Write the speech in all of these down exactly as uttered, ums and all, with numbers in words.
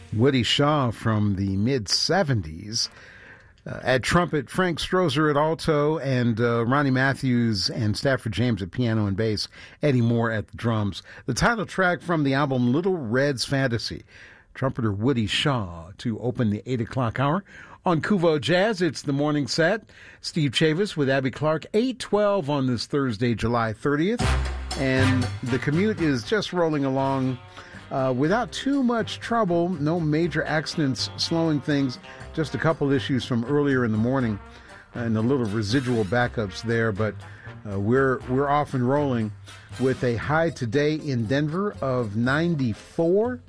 Woody Shaw from the mid-seventies. Uh, at trumpet, Frank Strozer at alto, and uh, Ronnie Matthews and Stafford James at piano and bass, Eddie Moore at the drums. The title track from the album Little Red's Fantasy. Trumpeter Woody Shaw to open the eight o'clock hour. On Kuvo Jazz, it's the morning set. Steve Chavis with Abby Clark, eight twelve on this Thursday, July thirtieth. And the commute is just rolling along uh, without too much trouble. No major accidents slowing things. Just a couple issues from earlier in the morning and a little residual backups there. But uh, we're, we're off and rolling with a high today in Denver of ninety-four.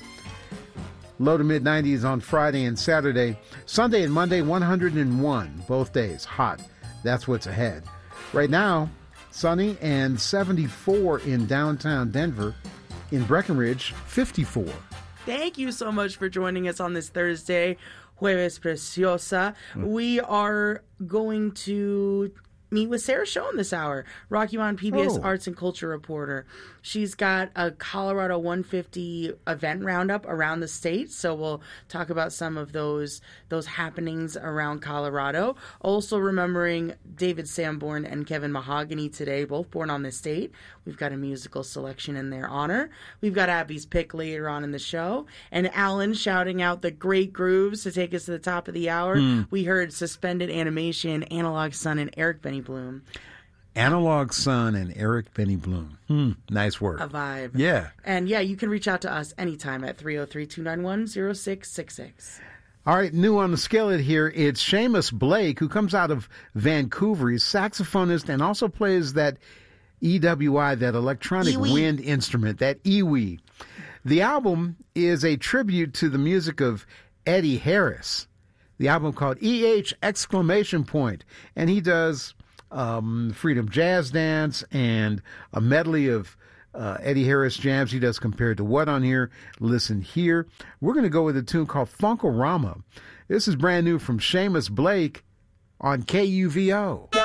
Low to mid nineties on Friday and Saturday. Sunday and Monday, one hundred one. Both days, hot. That's what's ahead. Right now, sunny and seventy-four in downtown Denver. In Breckenridge, fifty-four. Thank you so much for joining us on this Thursday, Jueves Preciosa. We are going to meet with Sarah Schoen this hour, Rocky Mountain P B S Oh. Arts and Culture reporter. She's got a Colorado one fifty event roundup around the state, so we'll talk about some of those those happenings around Colorado. Also remembering David Sanborn and Kevin Mahogany today, both born on this date. We've got a musical selection in their honor. We've got Abby's pick later on in the show, and Alan shouting out the great grooves to take us to the top of the hour. Hmm. We heard Suspended Animation, Analog Sun, and Eric Benny Bloom. Analog Sun and Eric Benny Bloom. Hmm, nice work. A vibe. Yeah. And yeah, you can reach out to us anytime at three oh three, two nine one, oh six six six. All right, new on the skillet here, it's Seamus Blake, who comes out of Vancouver. He's saxophonist and also plays that E W I, that electronic Iwi. wind instrument, that iwi. The album is a tribute to the music of Eddie Harris. The album called E H exclamation point, and he does um, Freedom Jazz Dance and a medley of uh, Eddie Harris jams. He does Compared to What on here. Listen here. We're going to go with a tune called Funkorama. This is brand new from Seamus Blake on K U V O.